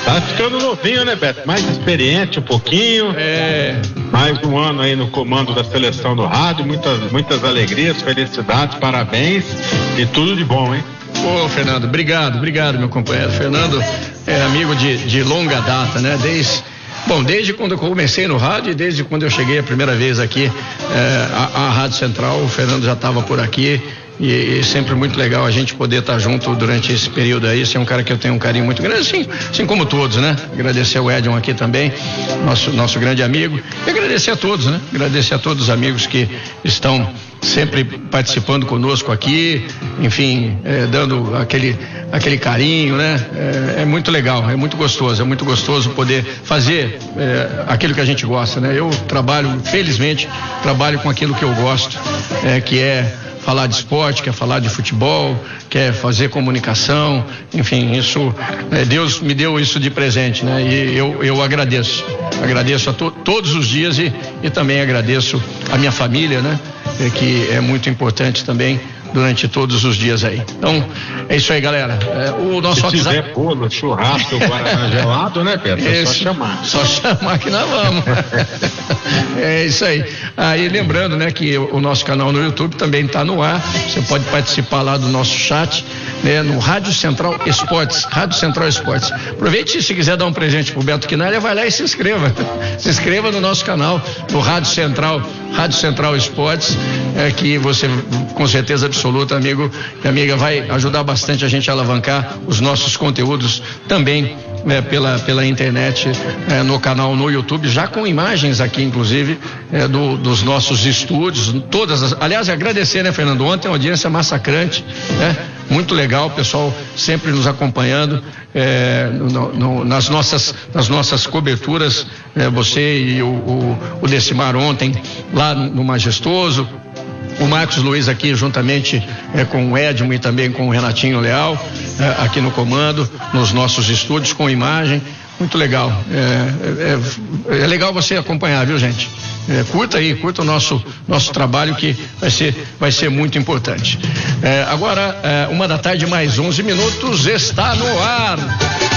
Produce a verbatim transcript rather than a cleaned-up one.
Tá ficando novinho, né, Beto? Mais experiente um pouquinho. É. Mais um ano aí no comando da seleção do rádio. Muitas, muitas alegrias, felicidades, parabéns e tudo de bom, hein? Ô, Fernando, obrigado, obrigado, meu companheiro. Fernando é amigo de, de longa data, né? Desde, bom, desde quando eu comecei no rádio e desde quando eu cheguei a primeira vez aqui é, a, a Rádio Central, o Fernando já estava por aqui. E, e sempre muito legal a gente poder estar junto durante esse período aí. Você é um cara que eu tenho um carinho muito grande, assim, assim como todos, né? Agradecer ao Edson aqui também, nosso, nosso grande amigo. E agradecer a todos, né? Agradecer a todos os amigos que estão sempre participando conosco aqui, enfim, é, dando aquele, aquele carinho, né? É, é muito legal, é muito gostoso, é muito gostoso poder fazer é, aquilo que a gente gosta, né? Eu trabalho, felizmente, trabalho com aquilo que eu gosto, é, que é falar de esporte, quer falar de futebol, quer fazer comunicação, enfim, isso, é, Deus me deu isso de presente, né? E eu, eu agradeço, agradeço a to, todos os dias e, e também agradeço a minha família, né? É, que é muito importante também durante todos os dias aí. Então, é isso aí, galera. É, o nosso Se WhatsApp... tiver bolo, churrasco, guaraná gelado, né, Pedro? É só chamar. Só chamar que nós vamos. É isso aí. Aí, lembrando, né, que o nosso canal no YouTube também está no ar. Você pode participar lá do nosso chat, né, no Rádio Central Esportes. Rádio Central Esportes. Aproveite, se quiser dar um presente pro Beto Quinalha, vai lá e se inscreva. Se inscreva no nosso canal, no Rádio Central, Rádio Central Esportes, é, que você, com certeza absoluta, amigo e amiga, vai ajudar bastante a gente a alavancar os nossos conteúdos também, né, pela, pela internet, é, no canal no YouTube, já com imagens aqui, inclusive, é, do, dos nossos estúdios, todas as, aliás, agradecer, né, Fernando? Ontem a audiência massacrante, né? Muito legal, o pessoal sempre nos acompanhando, é, no, no, nas nossas, nas nossas coberturas, é, você e o, o, o Decimar ontem, lá no Majestoso, o Marcos Luiz aqui juntamente é, com o Edmo e também com o Renatinho Leal, é, aqui no comando, nos nossos estúdios, com imagem, muito legal. É, é, é legal você acompanhar, viu, gente? É, curta aí, curta o nosso, nosso trabalho, que vai ser, vai ser muito importante. É, agora, é, uma da tarde, mais onze minutos, está no ar.